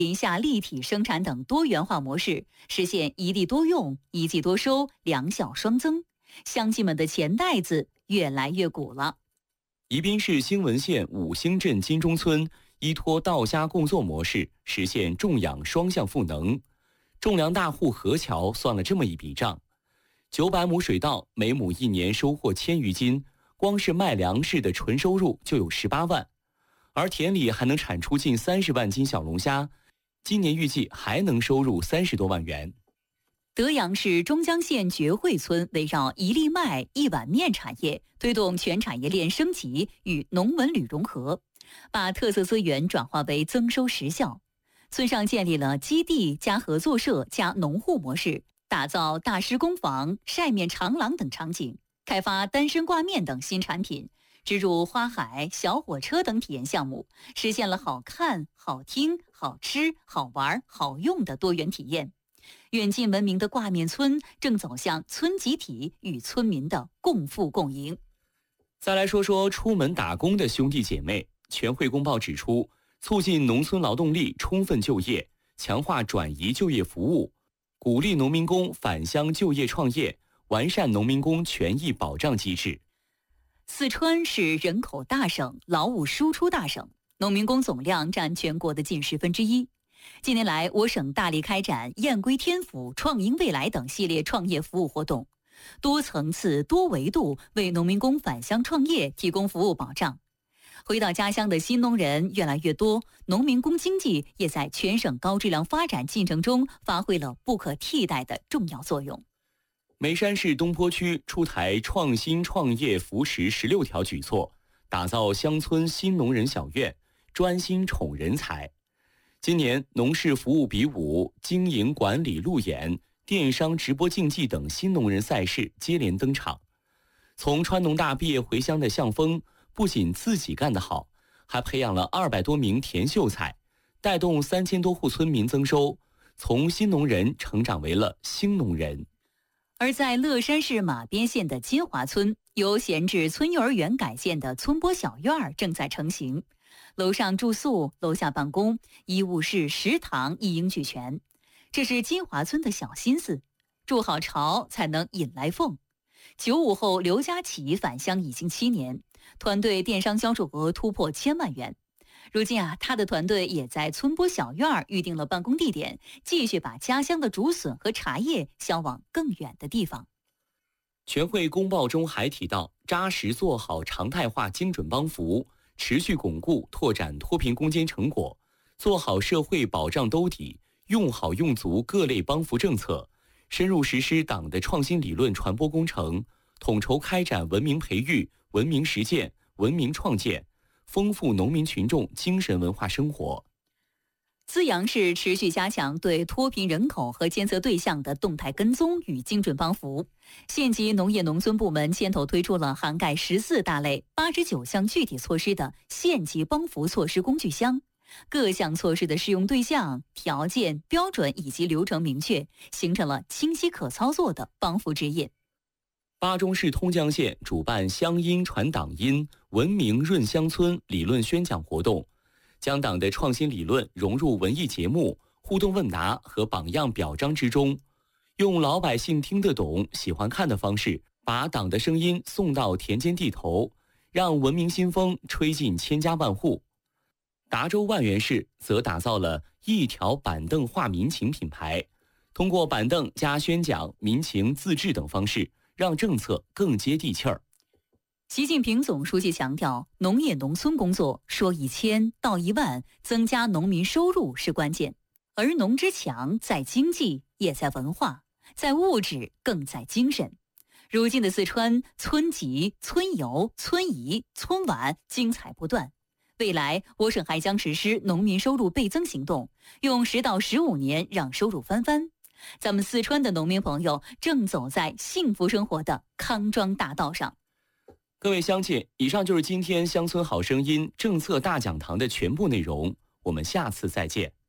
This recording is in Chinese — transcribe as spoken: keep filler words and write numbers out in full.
林下立体生产等多元化模式，实现一地多用、一季多收、良效双增。乡亲们的钱袋子越来越鼓了。 宜宾市兴文县五星镇金钟村依托稻家共作模式，实现种养双向赋能。种粮大户何桥算了这么一笔账：九百亩水稻，每亩一年收获千余斤，光是卖粮食的纯收入就有十八万，而田里还能产出近三十万斤小龙虾，今年预计还能收入三十多万元。 德阳市中江县觉会村围绕一粒麦一碗面产业，推动全产业链升级与农文旅融合，把特色资源转化为增收实效。村上建立了基地加合作社加农户模式，打造大师工坊、晒面长廊等场景，开发单身挂面等新产品，植入花海、小火车等体验项目，实现了好看、好听、好吃、好玩、好用的多元体验。远近闻名的挂面村正走向村集体与村民的共富共赢。 再来说说出门打工的兄弟姐妹。全会公报指出，促进农村劳动力充分就业，强化转移就业服务，鼓励农民工返乡就业创业，完善农民工权益保障机制。 四川是人口大省、劳务输出大省，农民工总量占全国的近十分之一。近年来，我省大力开展燕归天府、创赢未来等系列创业服务活动，多层次、多维度为农民工返乡创业提供服务保障。回到家乡的新农人越来越多，农民工经济也在全省高质量发展进程中发挥了不可替代的重要作用。 眉山市东坡区出台创新创业扶持十六条举措，打造乡村新农人小院，专心宠人才。今年农事服务比武、经营管理路演、电商直播竞技等新农人赛事接连登场。从川农大毕业回乡的向峰，不仅自己干得好，还培养了二百多名田秀才，带动三千多户村民增收，从新农人成长为了兴农人。 而在乐山市马边县的金华村，由闲置村幼儿园改建的村播小院正在成型，楼上住宿，楼下办公，医务室、食堂一应俱全。这是金华村的小心思，筑好巢才能引来凤。九五后刘佳琪返乡已经七年，团队电商销售额突破千万元。如今啊，他的团队也在村播小院预定了办公地点，继续把家乡的竹笋和茶叶销往更远的地方。 全会公报中还提到，扎实做好常态化精准帮扶，持续巩固拓展脱贫攻坚成果，做好社会保障兜底，用好用足各类帮扶政策，深入实施党的创新理论传播工程，统筹开展文明培育、文明实践、文明创建，丰富农民群众精神文化生活。 资阳市持续加强对脱贫人口和监测对象的动态跟踪与精准帮扶，县级农业农村部门牵头推出了涵盖十四大类、八十九项具体措施的县级帮扶措施工具箱，各项措施的适用对象、条件、标准以及流程明确，形成了清晰可操作的帮扶指引。 巴中市通江县主办乡音传党音、文明润乡村理论宣讲活动，将党的创新理论融入文艺节目、互动问答和榜样表彰之中，用老百姓听得懂、喜欢看的方式，把党的声音送到田间地头，让文明新风吹进千家万户。达州万源市则打造了一条板凳话民情品牌，通过板凳加宣讲、民情自治等方式，让政策更接地气儿。 习近平总书记强调，农业农村工作说一千道一万，增加农民收入是关键。而农之强在经济，也在文化，在物质，更在精神。如今的四川，村集、村游、村仪、村晚精彩不断。未来，我省还将实施农民收入倍增行动，用十到十五年让收入翻番。咱们四川的农民朋友正走在幸福生活的康庄大道上。 各位乡亲，以上就是今天乡村好声音政策大讲堂的全部内容，我们下次再见。